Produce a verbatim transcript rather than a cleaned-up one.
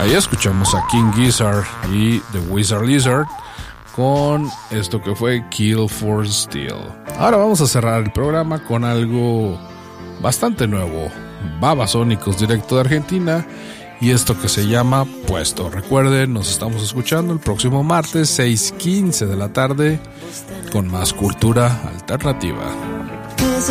Ahí escuchamos a King Gizzard y The Wizard Lizard con esto que fue Kill for Steel. Ahora vamos a cerrar el programa con algo bastante nuevo. Babasónicos, directo de Argentina, y esto que se llama Puesto. Recuerden, nos estamos escuchando el próximo martes seis quince de la tarde con más cultura alternativa.